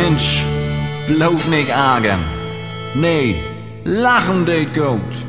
Mensch, bloß nicht ärgern. Nee, lachen geht gut.